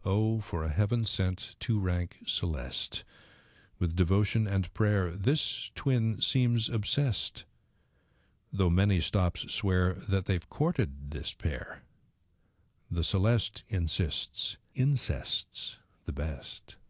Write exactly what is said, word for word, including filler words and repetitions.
Oh, for a heaven-sent two-rank Celeste! With devotion and prayer this twin seems obsessed, though many stops swear that they've courted this pair. The Celeste insists incest's the best.